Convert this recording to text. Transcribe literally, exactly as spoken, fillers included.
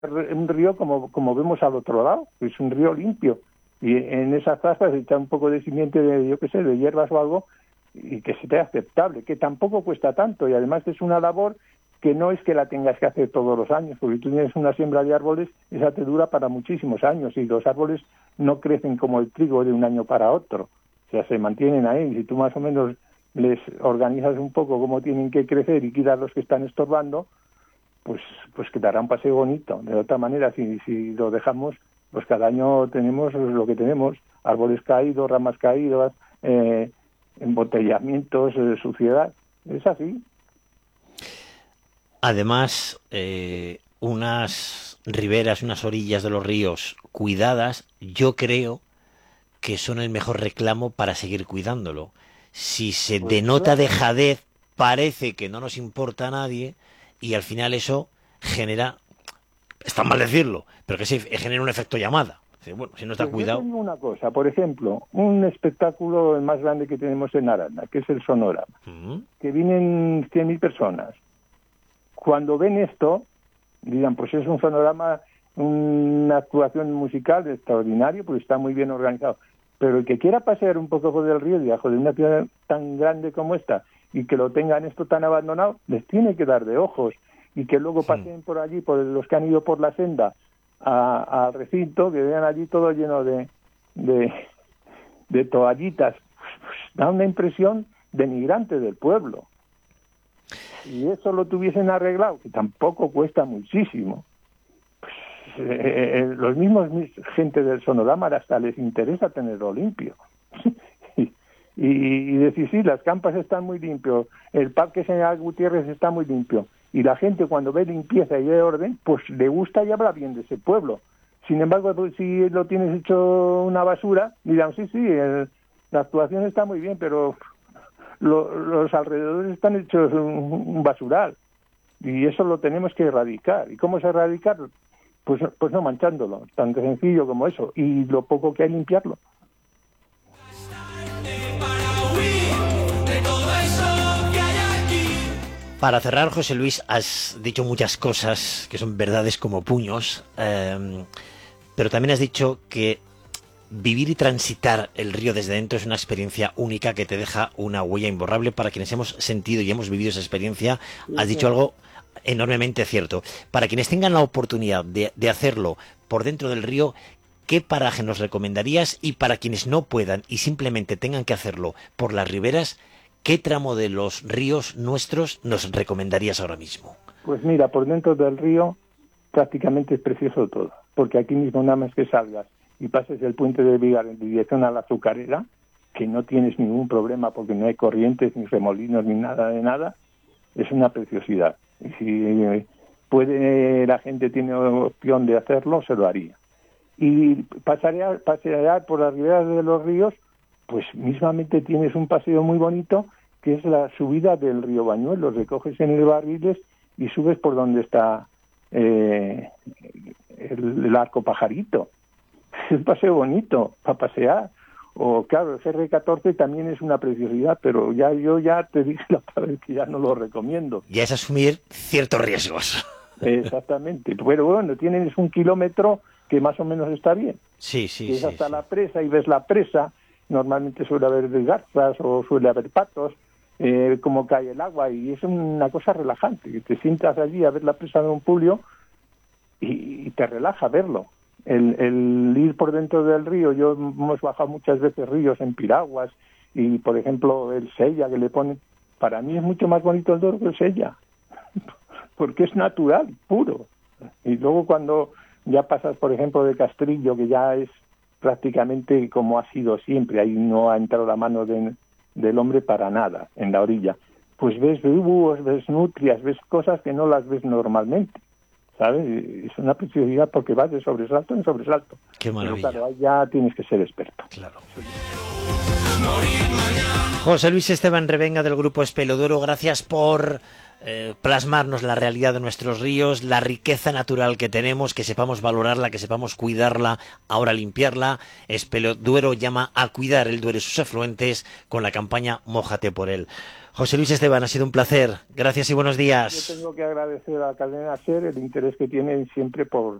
un río como, como vemos al otro lado, es un río limpio. Y en esas zasas echar un poco de simiente de, yo qué sé, de hierbas o algo, y que sea aceptable, que tampoco cuesta tanto, y además es una labor que no es que la tengas que hacer todos los años, porque tú tienes una siembra de árboles, esa te dura para muchísimos años, y los árboles no crecen como el trigo de un año para otro, o sea, se mantienen ahí. Si tú más o menos les organizas un poco cómo tienen que crecer y quitas los que están estorbando, pues pues quedará un paseo bonito. De otra manera, si, si lo dejamos, pues cada año tenemos lo que tenemos, árboles caídos, ramas caídas, eh, embotellamientos, eh, suciedad, es así. Además, eh, unas riberas, unas orillas de los ríos cuidadas, yo creo que son el mejor reclamo para seguir cuidándolo. Si se Pues denota claro. dejadez, parece que no nos importa a nadie y al final eso genera, está mal decirlo, pero que sí, genera un efecto llamada. Bueno, si no está Pues yo cuidado... tengo una cosa, por ejemplo, un espectáculo el más grande que tenemos en Aranda, que es el Sonorama, ¿Mm? que vienen cien mil personas. Cuando ven esto, dirán, pues es un sonorama, una actuación musical extraordinario, pues está muy bien organizado. Pero el que quiera pasear un poco por el río, debajo de una ciudad tan grande como esta, y que lo tengan esto tan abandonado, les tiene que dar de ojos. Y que luego paseen por allí, por los que han ido por la senda, al recinto, que vean allí todo lleno de, de, de toallitas. Pues da una impresión denigrante del pueblo. Si eso lo tuviesen arreglado, que tampoco cuesta muchísimo, pues, eh, eh, los mismos gente del Sonorama hasta les interesa tenerlo limpio. y, y, y decir, sí, las campas están muy limpios, el Parque General Gutiérrez está muy limpio, y la gente cuando ve limpieza y ve orden, pues le gusta y habla bien de ese pueblo. Sin embargo, pues, si lo tienes hecho una basura, dirán, sí, sí, el, la actuación está muy bien, pero... Lo, los alrededores están hechos un, un basural, y eso lo tenemos que erradicar. ¿Y cómo se erradicar? Pues, pues no manchándolo, tan sencillo como eso, y lo poco que hay limpiarlo. Para cerrar, José Luis, has dicho muchas cosas que son verdades como puños, eh, pero también has dicho que vivir y transitar el río desde dentro es una experiencia única que te deja una huella imborrable. Para quienes hemos sentido y hemos vivido esa experiencia, has dicho algo enormemente cierto. Para quienes tengan la oportunidad de, de hacerlo por dentro del río, ¿qué paraje nos recomendarías? Y para quienes no puedan y simplemente tengan que hacerlo por las riberas, ¿qué tramo de los ríos nuestros nos recomendarías ahora mismo? Pues mira, por dentro del río prácticamente es precioso todo, porque aquí mismo nada más que salgas y pases el puente de Vigar en dirección a la Azucarera, que no tienes ningún problema porque no hay corrientes, ni remolinos, ni nada de nada, es una preciosidad. Y si puede, la gente tiene opción de hacerlo, se lo haría. Y pasear, pasear por las riberas de los ríos, pues mismamente tienes un paseo muy bonito, que es la subida del río Bañuelos. Recoges en el Barriles y subes por donde está eh, el, el Arco Pajarito. Es un paseo bonito para pasear. O claro, el G R catorce también es una preciosidad, pero ya yo ya te dije la otra vez que ya no lo recomiendo. Ya es asumir ciertos riesgos. Exactamente, pero bueno, tienes un kilómetro que más o menos está bien. Sí, sí, que es sí. hasta sí. la presa y ves la presa, normalmente suele haber garzas o suele haber patos, eh, como cae el agua, y es una cosa relajante, que te sientas allí a ver la presa de un pulio y, y te relaja verlo. El, el ir por dentro del río, yo hemos bajado muchas veces ríos en piraguas, y por ejemplo el Sella que le ponen, para mí es mucho más bonito el Douro que el Sella, porque es natural, puro. Y luego cuando ya pasas, por ejemplo, de Castrillo, que ya es prácticamente como ha sido siempre, ahí no ha entrado la mano de, del hombre para nada en la orilla, pues ves búhos, ves nutrias, ves cosas que no las ves normalmente, ¿sabes? Es una preciosidad porque vas de sobresalto en sobresalto. Qué maravilla. Pero claro, ahí ya tienes que ser experto. Claro. José Luis Esteban Revenga, del Grupo Espelodoro, gracias por eh, plasmarnos la realidad de nuestros ríos, la riqueza natural que tenemos, que sepamos valorarla, que sepamos cuidarla, ahora limpiarla. Espeloduero llama a cuidar el Duero y sus afluentes con la campaña Mójate por él. José Luis Esteban, ha sido un placer. Gracias y buenos días. Yo tengo que agradecer a Cadena SER el interés que tienen siempre por